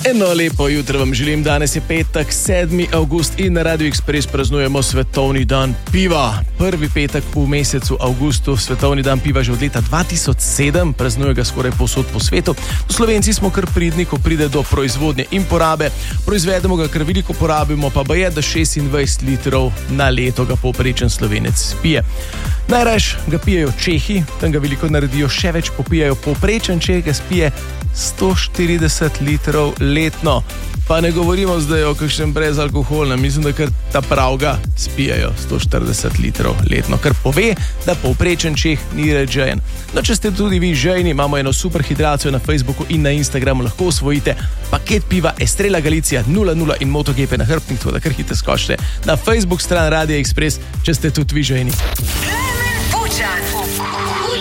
Eno lepo jutro vam želim, danes je petek, 7. avgust in na Radio Express praznujemo Svetovni dan piva. Prvi petek v mesecu avgustu, Svetovni dan piva že od leta 2007, praznuje ga skoraj povsod po svetu. Slovenci smo kar pridni, ko pride do proizvodnje in porabe. Proizvedemo ga kar veliko, porabimo pa je, da 26 litrov na leto ga povprečen Slovenec pije. Najrajš ga pijejo Čehi, tam ga veliko naredijo, še več popijajo. Povprečen Čeh ga spije 140 litrov letno. Pa ne govorimo zdaj o kakšnem brezalkoholnem, mislim, da kar ta pravga spijajo 140 litrov letno, kar pove, da povprečen Čeh ni reč žejen. No, če ste tudi vi žejni, imamo eno super hidracijo na Facebooku in na Instagramu, lahko osvojite paket piva Estrela Galicija 00 in MotoGP na hrbtnik, tako da kar hitro skočite na Facebook stran Radio Express, če ste tudi vi žejni.